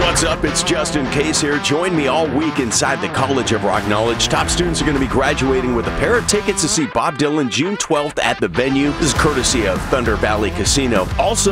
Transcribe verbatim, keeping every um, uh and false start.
What's up? It's Justin Case here. Join me all week inside the College of Rock Knowledge. Top students are going to be graduating with a pair of tickets to see Bob Dylan June twelfth at the venue. This is courtesy of Thunder Valley Casino. Also,